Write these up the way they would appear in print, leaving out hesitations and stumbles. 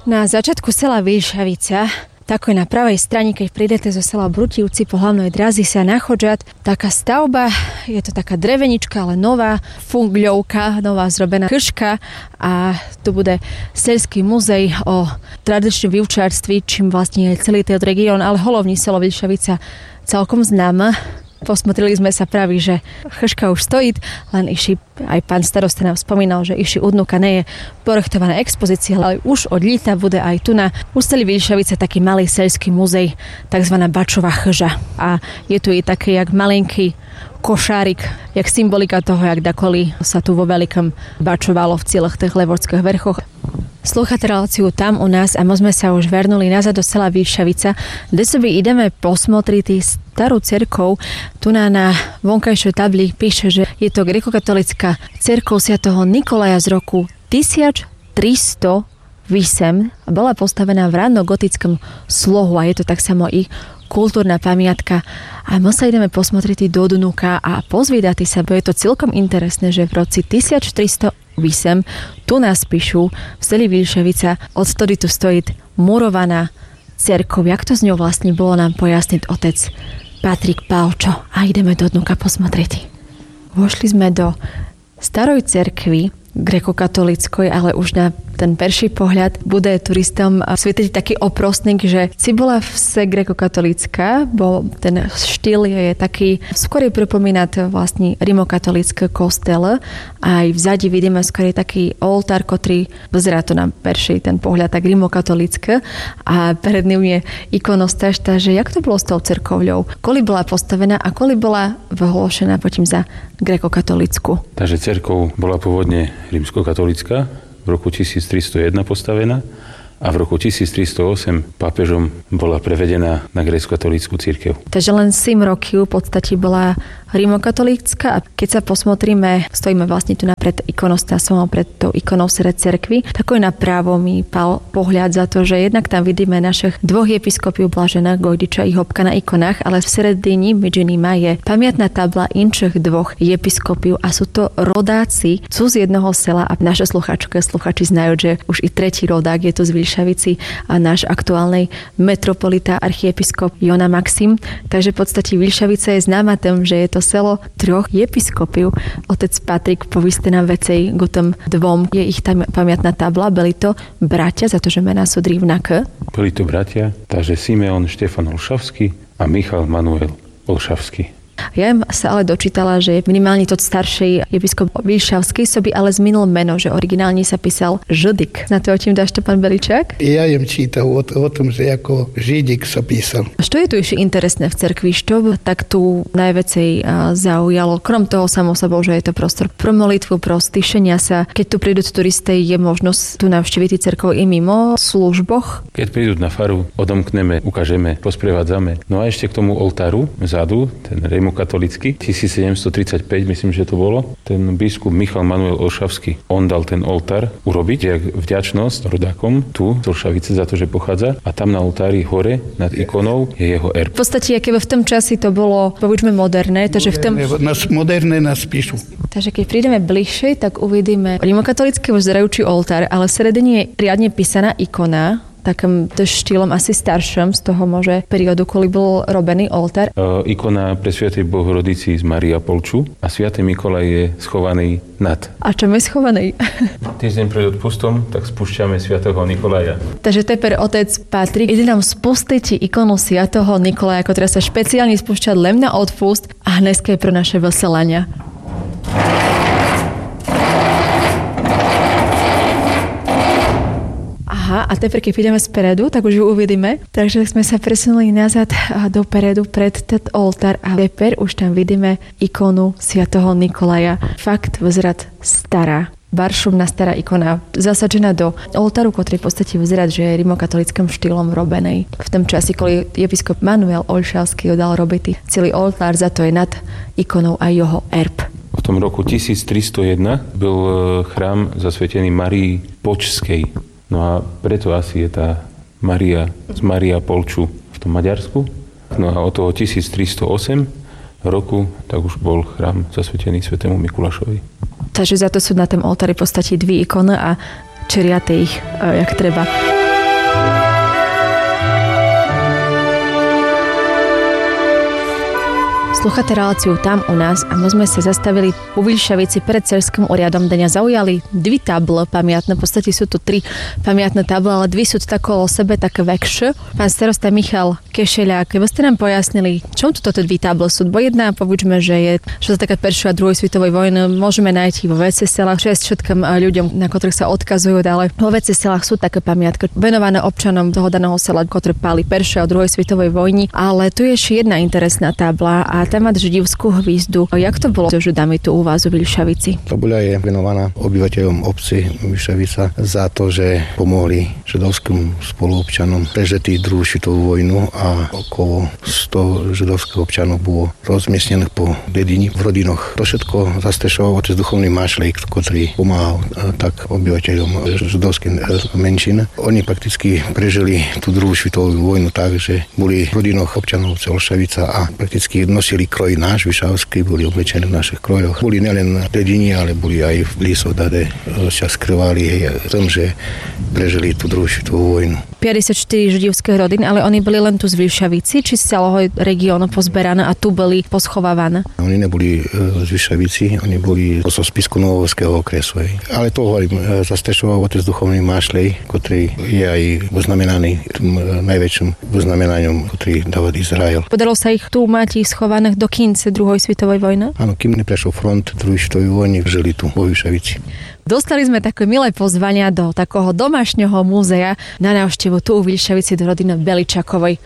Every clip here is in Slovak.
Na začiatku sela Výšavica, tako je na pravej strane, keď prídete zo sela Brutivci po hlavnej drazi sa na Chodžat, taká stavba, je to taká drevenička, ale nová, fungľovka, nová zrobená krška a tu bude Selský muzej o tradičnom výučárství, čím vlastne je celý ten región, ale hlavne selo Výšavica celkom známe. Posmotrili sme sa praví, že chrška už stojí, len iši, aj pán starosta nám spomínal, že iši udnuka nie je projektovaná expozícia, ale už od líta bude aj tu na ústeli Výšavice taký malý seľský muzej, takzvaná Bačová chža. A je tu i taký jak malinký košárik, jak symbolika toho, jak dakoli sa tu vo veľkom bačovalo v cieľach tých levorských vrchoch. Slúchate reláciu Tam u nás a my sme sa už vernuli nazad do sela Výšavica, kde sobi ideme posmotriť starú cerkov. Tu na vonkajšej tabli píše, že je to grekokatolická cerkov svätého Nikolaja z roku 1308 a bola postavená v rannogotickom slohu a je to tak samo i kultúrna pamiatka. A my sa ideme posmotriť do Dnuka a pozvídať sa, bo je to celkom interesné, že v roci 1308 tu nás píšu v seli Výšavica, odtedy tu stojí murovaná cerkov. Jak to z ňou vlastne bolo, nám pojasniť otec Patrik Palčo. A ideme do Dnuka posmotriť. Vošli sme do starej cerkvy grekokatolíckoj, ale už na ten perší pohľad bude turistom svietiť taký oprostník, že si bola vse grekokatolícka, bo ten štýl je taký, skôr pripomínať vlastne rimokatolícké kostele. Aj vzadi vidíme skôr taký oltár, ktorý vyzerá to na perší ten pohľad tak rimokatolícké a pred ním je ikonostáž, že jak to bolo s tou cerkovľou? Koli bola postavená a koli bola vyhlášená potom za grekokatolícku? Takže cerkov bola pôvodne rímskokatolícka, v roku 1301 postavená a v roku 1308 pápežom bola prevedená na grécko-katolícku cirkev. Takže len 7 rokov v podstate bola rimokatolícka a keď sa posmotríme, stojíme vlastne tu pred ikonostásom a pred tou ikonou sred cerkvy, tako je napravo mi pal pohľad za to, že jednak tam vidíme našich dvoch episkopiov Blažena Gojdiča i Hopka na ikonách, ale v sredini medzi nimi je pamiatná tabla inších dvoch episkopiov a sú to rodáci z jedného sela a naše sluchači znajú, že už i tretí rodák je tu z Výšavici a náš aktuálny metropolita archiepiskop Jona Maxim. Takže v podstate Výšavica je známa tým, že je to selo troch episkopiov. Otec Patrik, povíste nám vecej k tom dvom. Je ich tam pamiatná tabla, byli to bratia, za to, že mená sú drívnaké. Boli to bratia, takže Simeon Štefan Olšavský a Michal Manuel Olšavský. Ja sa ale dočítala, že minimálne to starší episkop Výšavský soby ale zmenil meno, že originálne sa písal Židik. Na to o čím dáš to pán Beličák? Ja jem čítal o tom, že ako Židik sa písal. Što je tu ešte interesné v cerkvi? Što tak tu najväcej zaujalo? Krom toho samo sebou, že je to prostor pro molitvu, pro stišenia sa. Keď tu prídu turisty, je možnosť tu navštíviť cerkov i mimo služboch? Keď prídu na faru, odomkneme, ukážeme, posprevádzame. No a ešte k tomu oltáru vzadu, ten rimokatolícky, 1735, myslím, že to bolo. Ten biskup Michal Manuel Olšavský, on dal ten oltár urobiť, jak vďačnosť rodákom tu z Olšavice za to, že pochádza. A tam na oltári hore nad ikonou je jeho erb. V podstate, keby v tom časi to bolo, poviedzme, moderné, takže v tom... Moderné nás píšu. Takže keď prídeme bližšie, tak uvidíme rimokatolícky vyzerajúci oltár, ale v sredine je riadne písaná ikona, takým štýlom asi starším z toho môže periodu, koli bol robený oltár. Ikona pre Sviatej Bohorodici z Mária Polču a Sviatý Mikolaj je schovaný nad. A čom je schovaný? Týždeň pred odpustom, tak spúšťame Sviatého Nikolaja. Takže teper otec Patrik ide nám spustiť ikonu Sviatého Nikolaja, ktorá sa špeciálne spúšťa len na odpust a dneska je pro naše veselania. Aha, a teper, keď ideme spredu, tak už ju uvidíme. Takže sme sa presunuli nazad dopredu pred ten oltár a teper už tam vidíme ikonu Sviatého Nikolaja. Fakt vyzerať stará. Baršumná stará ikona zasadená do oltáru, ktorý v podstate vyzerá, že je rimokatolickým štýlom robenej. V tom časi, koli episkop Manuel Olšavský dal robiť celý oltár, za to je nad ikonou aj jeho erb. V tom roku 1301 byl chrám zasvetený Marii Počskej. No a preto asi je tá Maria z Mária Polču v tom Maďarsku. No a od toho 1308 roku tak už bol chrám zasvetený svätému Mikulášovi. Takže za to sú na tom oltári v podstate dve ikony a čeriate ich jak treba. Slucháte reláciu Tam u nás a my sme sa zastavili u Vilšavici pred cerským úriadom, kde nás zaujali dvi table pamiatné. V podstate sú tu 3 pamiatné table, ale 2 sú tako o sebe také väčšie. Pán starosta Michal Kešeľák, keby ste nám pojasnili, čom toto 2 table sú? Bo jedna, povedzme, že je, čo sa taká prvej a druhej svetovej vojny, môžeme nájsť vo Veceselách, všetkým ľuďom, na ktorých sa odkazujú, ale vo Veceselách sú také pamiatky venované občanom toho daného sela, ktoré páli prvej a druhej svetovej vojny. Ale tu je ešte jedna interesná tabla a tam má židivskú hvízdu. Jak to bolo, že dáme tu u vás u Vilšavici? Tabuľa je venovaná obyvateľom obci Vilšavica za to, že pomohli židovským spoluobčanom prežiť druhú svetovú vojnu a okolo 100 židovských občanov bolo rozmiestnených po dedini v rodinoch. To všetko zastrešoval otec duchovný Mášlejk, ktorý pomáhal tak obyvateľom židovských menšín. Oni prakticky prežili tú druhú svetovú vojnu tak, že boli v rodinoch občanov Olšavica a prakticky nosili kroj náš vyšavský, boli oblečení v našich krojoch. Boli nielen v dedine, ale boli aj v lísoch, kde sa skrývali tým, že prežili tú druhú svetovú vojnu. 54 židovských rodín, ale oni boli len tu z Vilšavici, či z celého regiónu pozberané a tu boli poschovávané? Oni neboli z Vilšavici, oni boli zo spisku Novovského okresu. Ale to hovorím, zastrešoval otec duchovný Mášlej, ktorý je aj poznamenaný tým najväčším poznamenaním, ktorý dáva Izrael. Podarilo sa ich tu mať schovaných do kince druhej svetovej vojny? Áno, kým neprešiel front druhej svetovej vojny, žili tu vo Vilšavici. Dostali sme také milé pozvania do takého domášneho múzea na návštevu tu u Vilšavici do rodiny Beličakovej.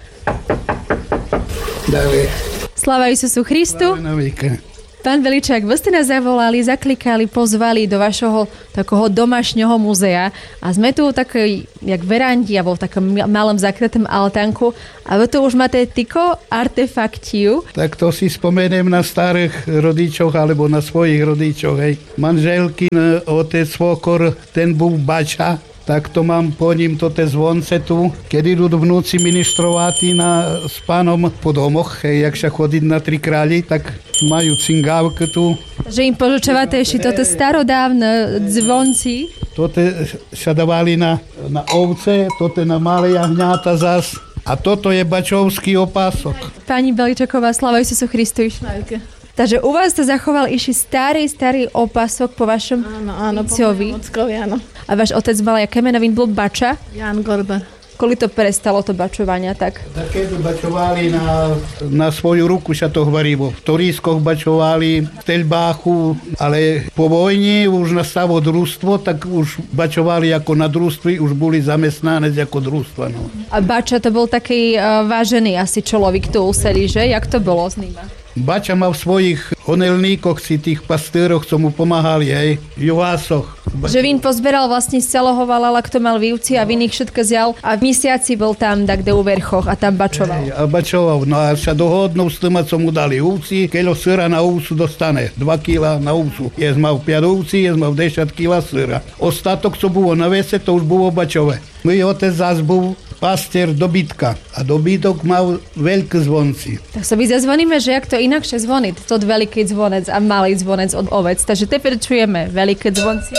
Sláva Isusu Christu. Pán Beličák, vy ste nás zavolali, zaklikali, pozvali do vašho takého domášneho múzea a sme tu také, jak verandi, alebo v takom malom zakrytém altánku a vy tu už máte tyko artefaktiu. Tak to si spomeniem na starých rodičoch alebo na svojich rodičoch. Hej. Manželkin otec svokor, ten bol bača, tak to mám po ním to zvonce tu. Keď idú vnúci ministrováti s pánom po domoch, jak sa chodiť na 3 králi, tak majú cingávku tu. Že im požučovate ešte toto starodávne zvonci? Toto sa dávali na ovce, toto na malé jahňáta zas. A toto je bačovský opások. Pani Beličaková, sláva Isusu Christu. Takže u vás to zachoval starý opasok po vašom otcovi. Áno. A váš otec mal aké meno? Bol bača? Jan Gorber. Koli to prestalo to bačovania, tak? Keď bačovali na svoju ruku, sa to hovorilo. V Torískoch bačovali, v Teľbáchu, ale po vojni už nastalo družstvo, tak už bačovali ako na družstve, už boli zamestnanec ako družstva. No. A bača to bol taký vážený asi človek tu useli, že? Jak to bolo s ním? Bača mal v svojich honelníkoch si tých pastéroch, co mu pomáhali, hej, juhásoch. Že vín pozberal vlastne z celého Valala, kto mal výuci a vín ich všetko zjal a v mesiaci bol tam takde u verchoch a tam bačoval. Hej, a bačoval, no a sa dohodnú s tým, co mu dali úci, keľo syra na úsu dostane, 2 kg na úsu. Je mal 5 úci, je mal 10 kg syra. Ostatok, co bolo na vese, to už bolo bačové. Môj otec zás bol pastier dobytka a dobytok mal veľké zvonci. Tak sa my zazvoníme, že jak to inakšie zvoniť, to veľký zvonec a malý zvonec od ovec. Takže teper čujeme veľké zvonci.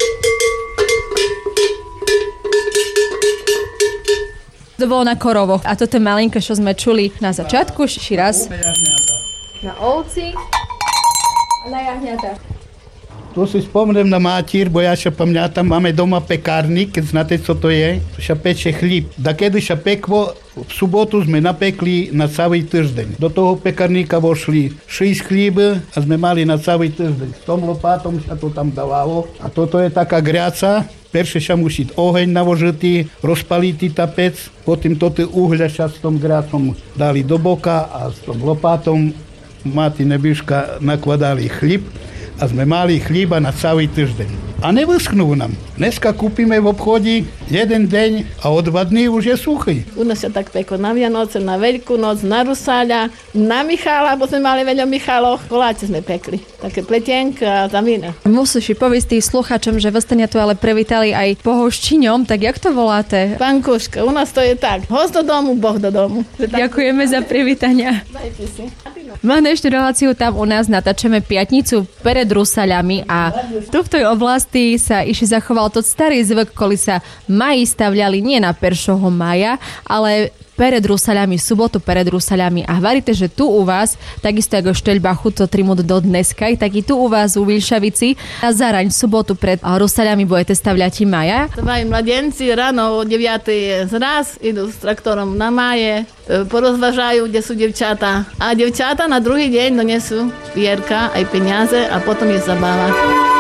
To bolo na korovoch a toto je malinké, čo sme čuli na začiatku, raz. Na ovci a na jahňata. Tu si spomnem na matír, bo ja sa pamätám, máme doma pekárnik, keď znáte, co to je, sa peče chlíb. Da kedy sa peklo, v sobotu sme napekli na celý týždeň. Do toho pekárnika vošli 6 chlíb a sme mali na celý týždeň. S tom lopátom sa to tam dávalo. A toto je taká griaca. Perše sa musí oheň navožitý, rozpaliť tá pec, potom toto uhľa sa s tom griacom dali do boka a s tom lopátom máti nebiška nakladali chlíb. A sme mali chlíba na celý týždeň. A nevyschnú nám. Dneska kúpime v obchode 1 deň a o 2 dní už je suchý. U nás sa tak peklo na Vianoce, na Veľkú noc, na Rusáľa, na Michala, bo sme mali veľa Michaloch. Koláče sme pekli. Také pletienka a tam iné. Musíš povedať tým sluchačom, že vlastne tu ale privítali aj pohoščiňom, tak jak to voláte? Pán Kuška, u nás to je tak. Host do domu, Boh do domu. Ďakujeme za privítania. Dajte si. Máme ešte reláciu Tam u nás, natáčame piatnicu pred Rusaľami a tu v tej oblasti sa ešte zachoval to starý zvyk, koli sa maji stavľali nie na 1. mája, ale pred Rusaľami, sobotu pred Rusaľami a hovoríte, že tu u vás, takisto ako v Šteľbachu, to trimut do dneska, tak i tu u vás u Vilšavici na Zaraň v sobotu pred Rusaľami budete stavľať i maja. Tvoji mladenci ráno o 9:00 zraz idú s traktorom na máje, porozvažajú, kde sú devčatá. A devčatá na druhý deň donesú pierka aj peniaze a potom je zabáva.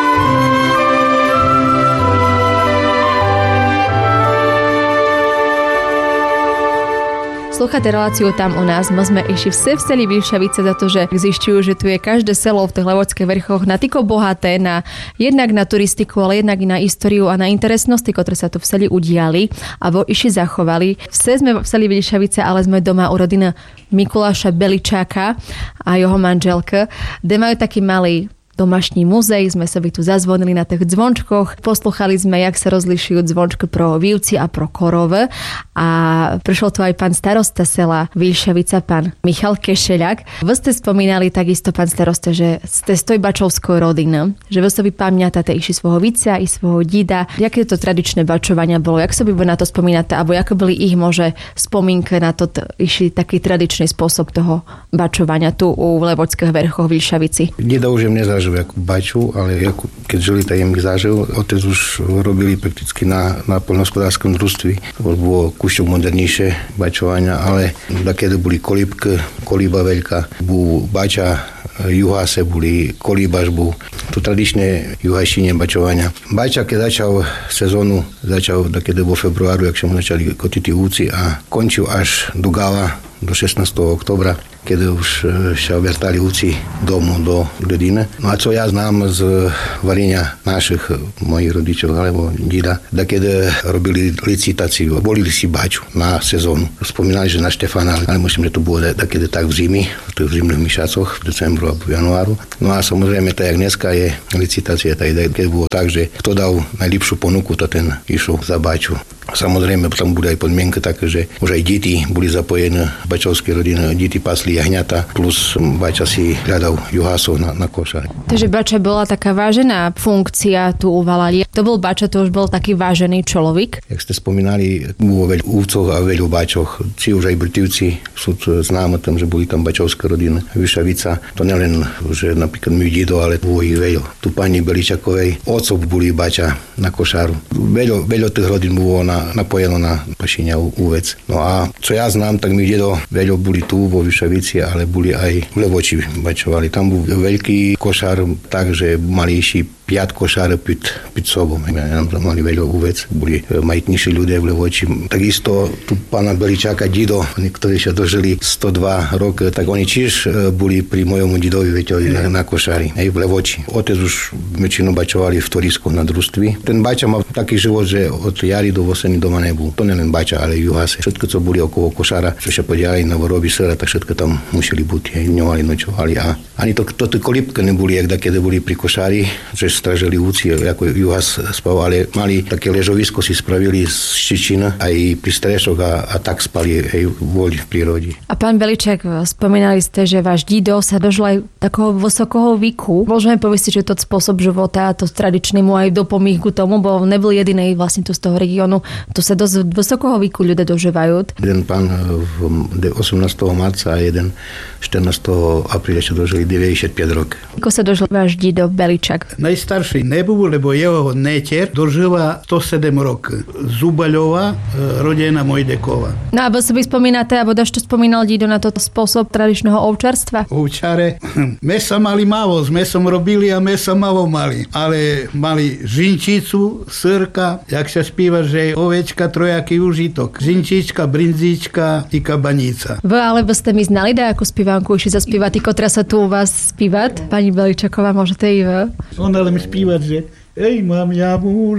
Slúchate reláciu Tam u nás. My sme išli v celý Vilšavice za to, že zisťujú, že tu je každé selo v tých Levočských vrchoch na tyko bohaté, jednak na turistiku, ale jednak i na históriu a na interesnosti, ktoré sa tu v seli udiali a išli zachovali. Sme v seli Vilšavice, ale sme doma u rodiny Mikuláša Beličáka a jeho manželka, kde majú taký malý domašní muzej, sme sa tu zazvonili na tých zvončkoch, poslúchali sme, jak sa rozlišujú zvončky pro Vívci a pro Korove a prišiel tu aj pán starosta sela Vilšavica, pán Michal Kešeľak. Vy ste spomínali takisto, pán starosta, že ste z tej bačovskej rodiny, že vy sa pamätáte išli svojho vicia i svojho dída. Jaké to tradičné bačovania bolo? Jak sa by na to spomínate? Alebo ako boli ich može spomínke na to išli taký tradičný spôsob toho bačovania tu u Levočských vrchoch Vilšavici? Deda už im nezažil ako baču, ale keď žili, tak im ich zažil. Otec už robili prakticky na poľnohospodárskom družstvi. To bolo kúšťok modernejšie bačovania, ale takedy boli kolíba veľká, bol bača, juhase boli, kolíbaž bol. To tradičné juhajšine bačovania. Bača, keď začal sezónu, takedy vo februáru, jak sa mu začali kotiti úci a končil až do Gala, do 16. oktobra, keď už sa vrtali úci domu do dediny. No a co ja znám z varenia našich mojich rodičov alebo dída, keď robili licitáciu, volili si baču na sezónu. Spomínali, že na Štefana, ale myslím, že to bolo takedy tak v zimi, v zimných mesiacoch, v decembru a v januáru. No a samozrejme, tak jak dneska je licitácia, tak keď bolo tak, že kto dal najlepšiu ponuku, to ten išiel za baču. Samozrejme, tam bude aj podmienka také, že už aj deti boli zapojené v bačovskej rodine, deti pasli jahňata, plus bača si hľadal juhásov na košare. Takže bača bola taká vážená funkcia tu u Valali. To bol bača, to už bol taký vážený človek. Jak ste spomínali, bolo veľa úvcoch a veľa bačoch. Či už aj Brtivci sú známe tam, že boli tam bačovské rodiny. Vilšavica, to nelen, že napríklad my dido, ale bolo ich veľa. Tu pani Beličakovej, otcov boli bača na košaru. Veľa tých rodín bolo napojeno na pašenia úvec. No a čo ja znám, tak mi dedo veľa boli tu vo Vilšavici, ale boli aj v Levoči bačovali. Tam bol veľký košár, takže mali ešte 5 košár pід sobom. Tam mali veľa úvec, boli majitnejší ľudia v Levoči. Takisto tu pána Beličáka dido, ktorí sa dožili 102 rokov, tak oni tiež boli pri mojom didovi na košári, aj v Levoči. Otec už väčšinu bačovali v Torisku na družství. Ten bača mal taký život, že od jary do oseny doma nebol. To nelen bača, ale i juhase. Všetko, co boli okolo košára, čo sa podiali na voroby sera, tak všetko tam museli byť. Dňovali, nočovali. A ani to kolíbka neboli, jak keď boli pri košári, že stražili úci, ako juhas spal, ale mali také ležovisko, si spravili z štičín aj pri strešoch a tak spali aj voľ v prírode. A pán Beličák, spomínali ste, že váš dido sa dožil aj takého vysokého veku. Môžeme povedať, že to spôsob života, to tradičný mu aj dopomíh ku tomu, bo nebol jediný vlastne tu z toho regiónu. Tu sa dosť vysokého veku ľudia dožívajú. Jeden pán 18. marca a jeden 14. apríla sa dožili 95 rokov. Ako sa dožil váš dido Beličák? Najstarší nebol, lebo jeho neter dožila 107 rokov. Zubaľová, rodina Mojdekova. No a vy si spomínate, alebo daš to spomínal dido na toto spôsob tradičného ovčarstva? Ovčare, mesa mali málo, s mesom robili a mesa málo mali. Ale mali žinčicu, srka, jak sa spíva, že ovečka, trojaký užitok. Žinčička, brinzička i kabanica. Ale vy ste mi znali da ako spívanku išli zaspívať, ktorá sa tu u vás spívať? Pani Beličaková, môžete i vy? Ona len spívať, že ej, mám ja muž,